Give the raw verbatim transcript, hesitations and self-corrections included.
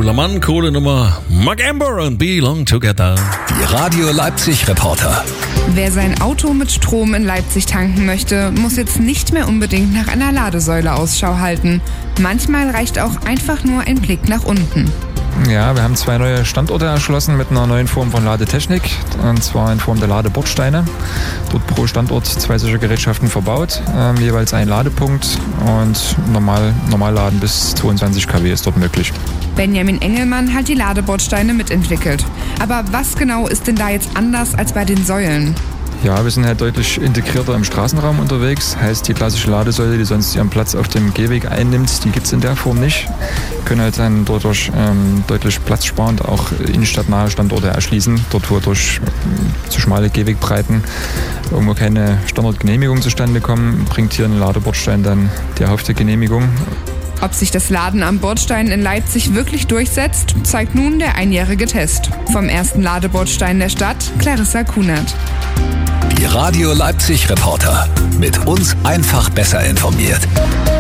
Carola Mann, Kohlenummer Mark Amber und Belong Together. Die Radio Leipzig Reporter. Wer sein Auto mit Strom in Leipzig tanken möchte, muss jetzt nicht mehr unbedingt nach einer Ladesäule Ausschau halten. Manchmal reicht auch einfach nur ein Blick nach unten. Ja, wir haben zwei neue Standorte erschlossen mit einer neuen Form von Ladetechnik, und zwar in Form der Ladebordsteine. Dort pro Standort zwei solche Gerätschaften verbaut, äh, jeweils ein Ladepunkt, und normal, Normalladen bis zweiundzwanzig Kilowatt ist dort möglich. Benjamin Engelmann hat die Ladebordsteine mitentwickelt. Aber was genau ist denn da jetzt anders als bei den Säulen? Ja, wir sind halt deutlich integrierter im Straßenraum unterwegs. Heißt, die klassische Ladesäule, die sonst ihren Platz auf dem Gehweg einnimmt, die gibt es in der Form nicht. Wir können halt dann dadurch ähm, deutlich platzsparend auch innenstadtnahe Standorte erschließen. Dort, wo durch äh, zu schmale Gehwegbreiten irgendwo keine Standortgenehmigung zustande kommen, bringt hier ein Ladebordstein dann die erhoffte Genehmigung. Ob sich das Laden am Bordstein in Leipzig wirklich durchsetzt, zeigt nun der einjährige Test. Vom ersten Ladebordstein der Stadt, Clarissa Kunert. Die Radio Leipzig Reporter. Mit uns einfach besser informiert.